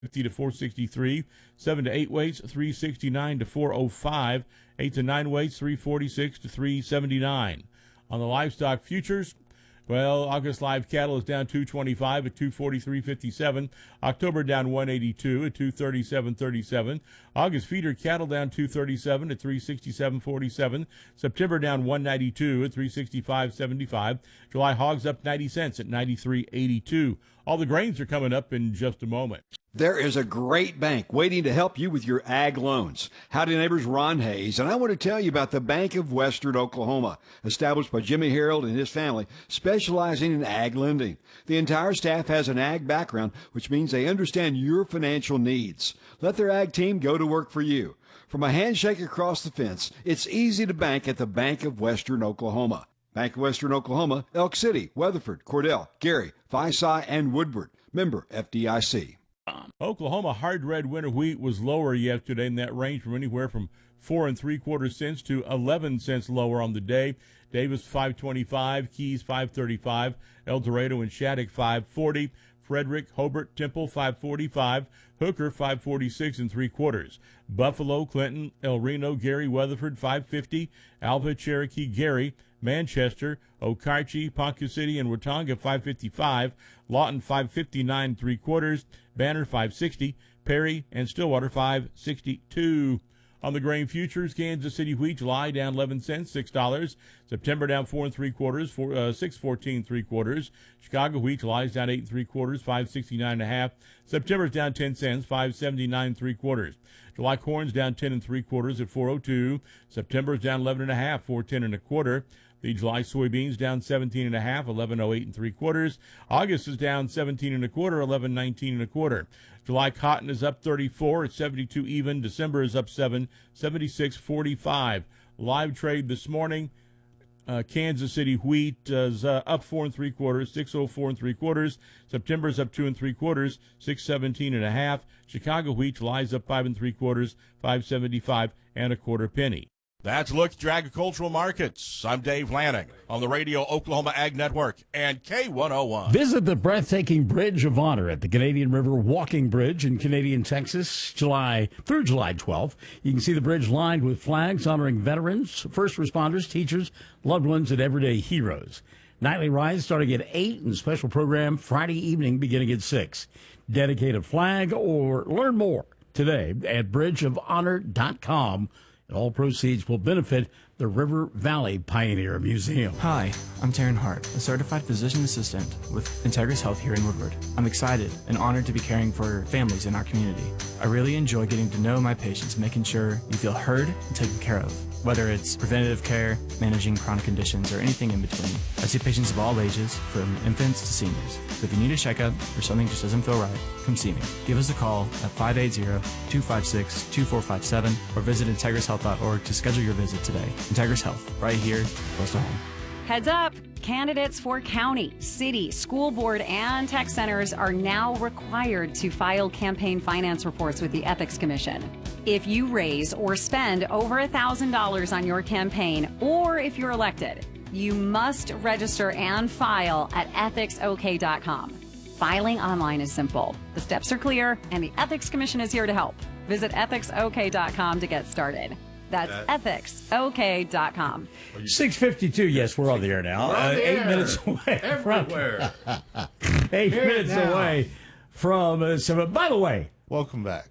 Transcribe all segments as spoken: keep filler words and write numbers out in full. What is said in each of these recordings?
fifty to four sixty-three. Seven to eight weights, three sixty-nine to four oh five. Eight to nine weights, three forty-six to three seventy-nine. On the livestock futures, well, August live cattle is down two twenty-five at two forty-three fifty-seven. October down one eighty-two at two thirty-seven thirty-seven. August feeder cattle down two thirty-seven at three sixty-seven forty-seven. September down one ninety-two at three sixty-five seventy-five. July hogs up ninety cents at ninety-three eighty-two. All the grains are coming up in just a moment. There is a great bank waiting to help you with your ag loans. Howdy neighbors, Ron Hayes, and I want to tell you about the Bank of Western Oklahoma, established by Jimmy Harold and his family, specializing in ag lending. The entire staff has an ag background, which means they understand your financial needs. Let their ag team go to work for you. From a handshake across the fence, it's easy to bank at the Bank of Western Oklahoma. Bank of Western Oklahoma, Elk City, Weatherford, Cordell, Gary, Phi-Psi, and Woodward. Member F D I C. Oklahoma hard red winter wheat was lower yesterday, and that ranged from anywhere from four and three quarter cents to eleven cents lower on the day. Davis five twenty-five, Keys five thirty-five, El Dorado and Shattuck five forty, Frederick, Hobart, Temple five forty-five, Hooker five forty-six and three quarters, Buffalo, Clinton, El Reno, Gary, Weatherford five fifty, Alva, Cherokee, Gary, Manchester, Okarche, Ponca City, and Watauga five fifty-five, Lawton five fifty-nine three quarters, Banner five sixty, Perry and Stillwater five sixty-two. On the grain futures, Kansas City wheat, July down eleven cents, six dollars. September down four and three quarters, four, uh, six fourteen three quarters. Chicago wheat, July is down eight and three quarters, five sixty-nine and a half. September's down ten cents, five seventy-nine three quarters. July corn's down ten and three quarters at four oh two. September's down eleven and a half, four ten and a quarter. The July soybeans down seventeen and a half, eleven oh eight and three quarters. August is down seventeen and a quarter, eleven nineteen and a quarter. July cotton is up thirty-four at seventy-two even. December is up seven, seventy-six forty-five. Live trade this morning. Uh, Kansas City wheat is uh, up four and three quarters, six oh four and three quarters. September's up two and three quarters, six seventeen and a half. Chicago wheat, July's up five and three quarters, five seventy-five and a quarter penny. That's a look at your agricultural markets. I'm Dave Lanning on the Radio Oklahoma Ag Network and K one oh one. Visit the breathtaking Bridge of Honor at the Canadian River Walking Bridge in Canadian Texas, July through July twelfth. You can see the bridge lined with flags honoring veterans, first responders, teachers, loved ones, and everyday heroes. Nightly rides starting at eight and special program Friday evening beginning at six. Dedicate a flag or learn more today at bridge of honor dot com. All proceeds will benefit the River Valley Pioneer Museum. Hi, I'm Taryn Hart, a certified physician assistant with Integris Health here in Woodward. I'm excited and honored to be caring for families in our community. I really enjoy getting to know my patients and making sure you feel heard and taken care of, whether it's preventative care, managing chronic conditions, or anything in between. I see patients of all ages, from infants to seniors. So if you need a checkup or something just doesn't feel right, come see me. Give us a call at five eight zero, two five six, two four five seven or visit integris health dot org to schedule your visit today. Integris Health, right here, close to home. Heads up! Candidates for county, city, school board, and tech centers are now required to file campaign finance reports with the Ethics Commission. If you raise or spend over one thousand dollars on your campaign, or if you're elected, you must register and file at ethics o k dot com. Filing online is simple. The steps are clear, and the Ethics Commission is here to help. Visit ethics o k dot com to get started. That's ethics o k dot com. six fifty-two, yes, we're on the air now. Uh, eight air. minutes away. Everywhere. From, eight Here minutes away from uh, seven. By the way, welcome back.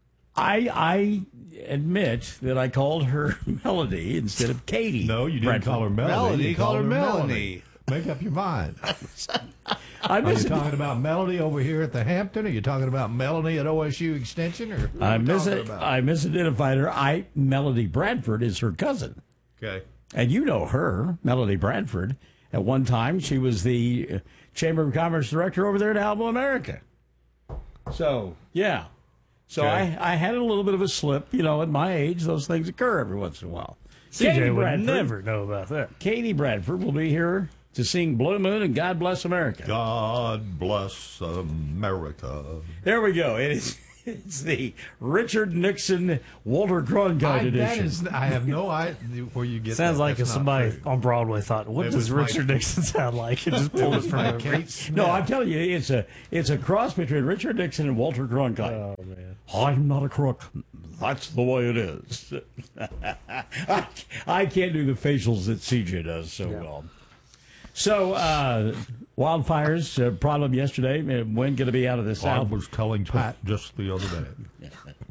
I I admit that I called her Melody instead of Katie. No, you didn't Bradford. call her Melody. Melody, you you called her Melanie. Melanie. Make up your mind. I Are you talking about Melody over here at the Hampton? Are you talking about Melanie at O S U Extension? Or I mis I misidentified her. I Melody Bradford is her cousin. Okay. And you know her, Melody Bradford. At one time, she was the Chamber of Commerce director over there at Alba America. So, yeah. So Okay. I, I had a little bit of a slip. You know, at my age, those things occur every once in a while. C J Katie would Bradford, never know about that. Katie Bradford will be here to sing Blue Moon and God Bless America. God bless America. There we go. It is It's the Richard Nixon Walter Cronkite I, that edition. is, I have no idea where you get Sounds that. like if That's not somebody true. on Broadway thought, what It does was my- Richard Nixon sound like? It just pulled it from By a Kate Smith. No, I'm telling you, it's a it's a cross between Richard Nixon and Walter Cronkite. Oh, man. I'm not a crook. That's the way it is. I, I can't do the facials that C J does so well. So, uh, wildfires, uh, problem yesterday. uh, Wind going to be out of the I south. was telling Pat just the other day.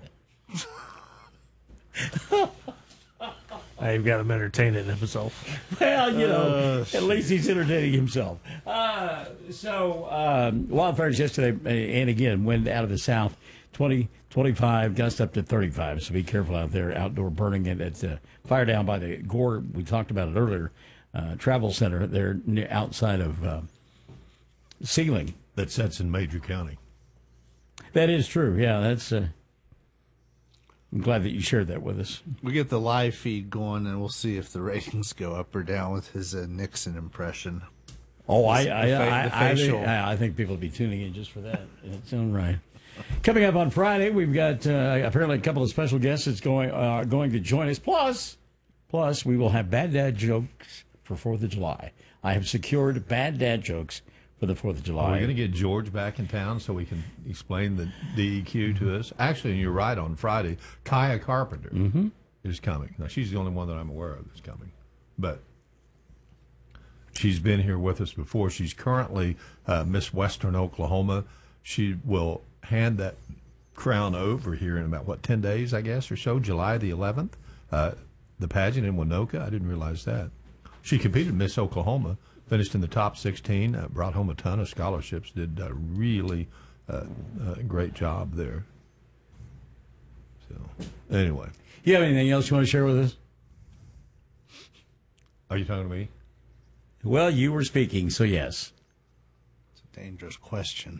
I've got him entertaining himself. Well, you know, at least he's entertaining himself. Uh, so, um, wildfires yesterday, uh, and again, wind out of the south, twenty, twenty-five, gust up to thirty-five. So be careful out there, outdoor burning. And it's uh, fire down by the Gore, we talked about it earlier, uh, travel center there near, outside of uh, Sealing. That sets in Major County. That is true. Yeah, that's. Uh, I'm glad that you shared that with us. We get the live feed going, and we'll see if the ratings go up or down with his uh, Nixon impression. Oh, I, The I, fa- I, the I, think, facial. I, I think people will be tuning in just for that. It's all right. Coming up on Friday, we've got uh, apparently a couple of special guests that's going uh, going to join us. Plus, plus we will have bad dad jokes for Fourth of July. I have secured bad dad jokes for the Fourth of Are July. we going to get George back in town so we can explain the D E Q to us? Actually, you're right. On Friday, Kaya Carpenter Mm-hmm. is coming. Now, she's the only one that I'm aware of that's coming, but she's been here with us before. She's currently uh, Miss Western Oklahoma. She will hand that crown over here in about what ten days, I guess, or so. July the eleventh, uh, the pageant in Winoka. I didn't realize that. She competed in Miss Oklahoma. Finished in the top sixteen, uh, brought home a ton of scholarships, did a really uh, uh, great job there. So, anyway. You have anything else you want to share with us? Are you talking to me? Well, you were speaking, so yes. It's a dangerous question.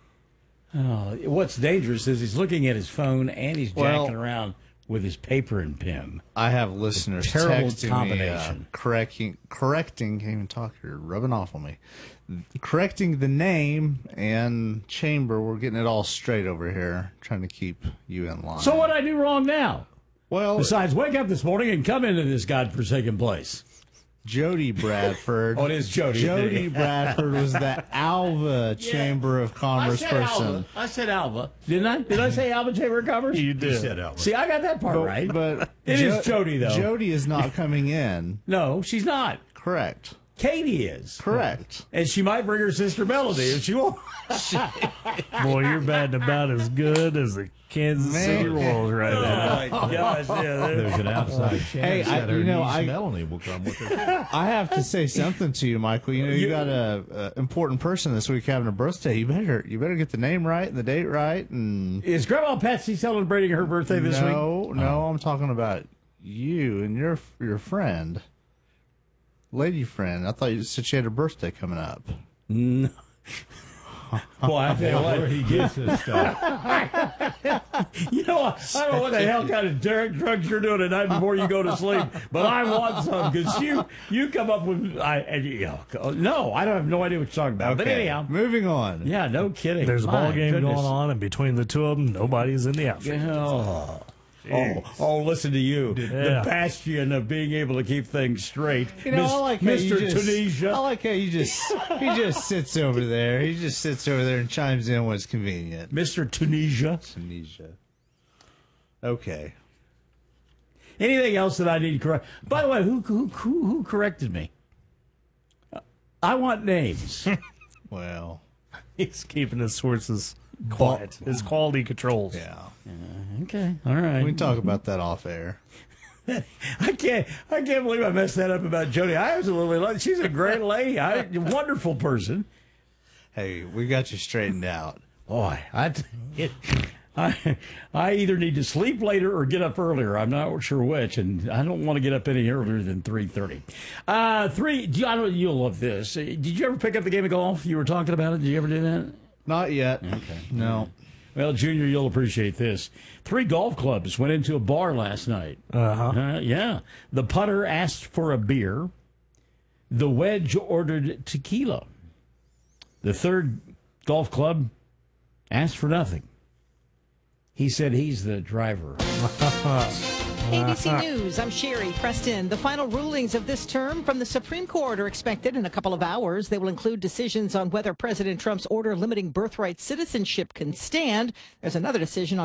Oh, what's dangerous is he's looking at his phone and he's Well- jacking around with his paper and pen. I have listeners terrible texting combination. me, uh, correcting, correcting, can't even talk here, rubbing off on me, correcting the name and chamber. We're getting it all straight over here, trying to keep you in line. So what I do wrong now? Well, Besides, wake up this morning and come into this godforsaken place. Jody Bradford. Oh, it is Jody. Jody Bradford was the Alva Chamber of Commerce I said person. Alva. I said Alva. Didn't I? Did I say Alva Chamber of Commerce? You did. Said Albert. See, I got that part But, right. but It Jo- is Jody, though. Jody is not coming in. No, she's not. Correct. Katie is. Correct. And she might bring her sister Melody if she won't. Boy, you're batting about as good as the Kansas City Royals right Oh, now. my gosh. Yeah, they're- There's an outside chance Hey, I- that her you know, niece I- Melanie will come with her. I have to say something to you, Michael. You know, you got a, a important person this week having a birthday. You better you better get the name right and the date right. And Is Grandma Patsy celebrating her birthday this week? no, no, I'm talking about you and your your friend, lady friend. I thought you said she had her birthday coming up. No. Boy, I tell you what. Where he gets this stuff. You know, I don't know what the hell kind of drug- drugs you're doing tonight before you go to sleep, but I want some because you you come up with I and you know, no, I don't have no idea what you're talking about. But anyhow, moving on. yeah, no kidding. There's a My ball game goodness. going on, and between the two of them, nobody's in the outfit. Oh. Oh, oh, listen to you, Yeah. the bastion of being able to keep things straight, You know, Miss- I like how you Mister just, Tunisia. I like how you just he just sits over there. He just sits over there and chimes in when it's convenient. Mister Tunisia. Tunisia. Okay. Anything else that I need to correct? By the way, who who who, who corrected me? I want names. Well, He's keeping his sources quiet. His quality controls. yeah. Okay, all right. We can talk about that off air. I can't. I can't believe I messed that up about Jody. I was a little. Like, she's a great lady. I, a wonderful person. Hey, we got you straightened out. Boy, I, it, I, I either need to sleep later or get up earlier. I'm not sure which, and I don't want to get up any earlier than three thirty. Uh, three. do you- I don't. You'll love this. Did you ever pick up the game of golf? You were talking about it. Did you ever do that? Not yet. Okay. No. Well, Junior, you'll appreciate this. Three golf clubs went into a bar last night. Uh-huh. Uh, yeah. The putter asked for a beer. The wedge ordered tequila. The third golf club asked for nothing. He said he's the driver. A B C News, I'm Sherry Preston. The final rulings of this term from the Supreme Court are expected in a couple of hours. They will include decisions on whether President Trump's order limiting birthright citizenship can stand. There's another decision on